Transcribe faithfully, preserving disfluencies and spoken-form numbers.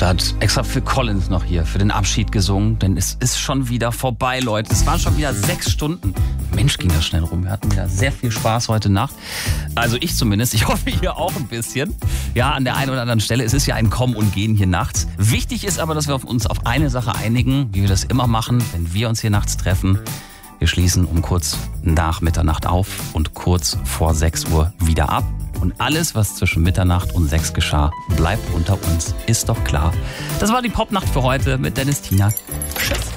Der hat extra für Collins noch hier, für den Abschied gesungen, denn es ist schon wieder vorbei, Leute. Es waren schon wieder sechs Stunden. Mensch, ging das schnell rum. Wir hatten wieder sehr viel Spaß heute Nacht. Also ich zumindest. Ich hoffe, ihr auch ein bisschen. Ja, an der einen oder anderen Stelle. Es ist ja ein Kommen und Gehen hier nachts. Wichtig ist aber, dass wir uns auf eine Sache einigen, wie wir das immer machen, wenn wir uns hier nachts treffen. Wir schließen um kurz nach Mitternacht auf und kurz vor sechs Uhr wieder ab. Und alles, was zwischen Mitternacht und sechs geschah, bleibt unter uns. Ist doch klar. Das war die Popnacht für heute mit Dennis Tinak. Tschüss.